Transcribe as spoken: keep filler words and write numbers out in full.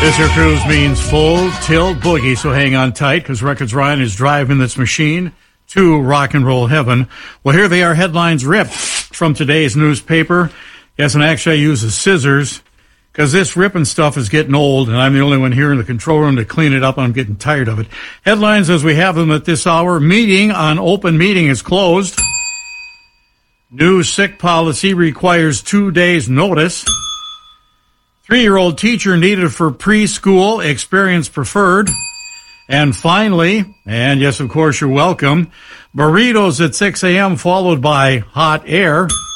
This here cruise means full tilt boogie, so hang on tight because Records Ryan is driving this machine to rock and roll heaven. Well, here they are, headlines ripped from today's newspaper. Yes, and actually I use the scissors because this ripping stuff is getting old, and I'm the only one here in the control room to clean it up. I'm getting tired of it. Headlines as we have them at this hour. Meeting on open meeting is closed. New sick policy requires two days' notice. Three-year-old teacher needed for preschool, experience preferred. And finally, and yes, of course, you're welcome, burritos at six a.m. followed by hot air.